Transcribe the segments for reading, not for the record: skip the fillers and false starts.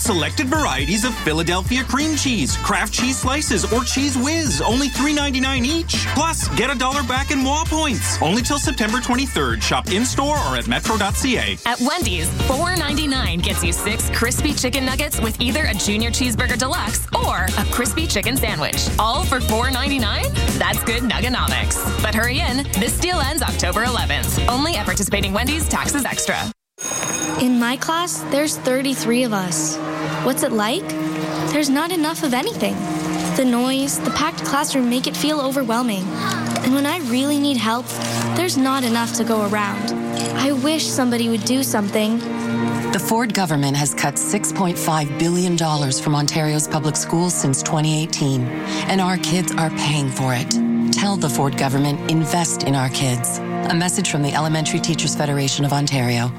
selected varieties of Philadelphia cream cheese, Kraft cheese slices, or Cheese Whiz, only $3.99 each. Plus, get $1 back in WA points. Only till September 23rd. Shop in-store or at metro.ca. At Wendy's, $4.99 gets you 6 crispy chicken nuggets with either a Junior Cheeseburger Deluxe or a crispy chicken sandwich. All for $4.99? That's good nuggonomics. But hurry in. This deal ends October 11th. Only at participating Wendy's, taxes extra. In my class, there's 33 of us. What's it like? There's not enough of anything. The noise, the packed classroom make it feel overwhelming. And when I really need help, there's not enough to go around. I wish somebody would do something. The Ford government has cut $6.5 billion from Ontario's public schools since 2018, and our kids are paying for it. Tell the Ford government, invest in our kids. A message from the Elementary Teachers Federation of Ontario.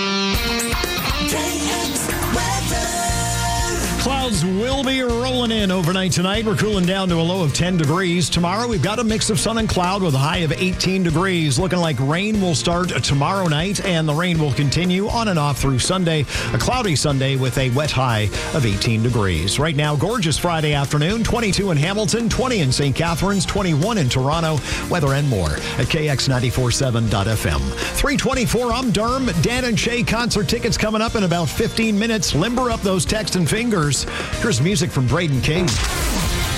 Clouds will be rolling in overnight tonight. We're cooling down to a low of 10 degrees. Tomorrow, we've got a mix of sun and cloud with a high of 18 degrees. Looking like rain will start tomorrow night, and the rain will continue on and off through Sunday. A cloudy Sunday with a wet high of 18 degrees. Right now, gorgeous Friday afternoon. 22 in Hamilton, 20 in St. Catharines, 21 in Toronto. Weather and more at KX947.FM. 324, I'm Derm. Dan and Shay concert tickets coming up in about 15 minutes. Limber up those text and fingers. Here's music from Braden King.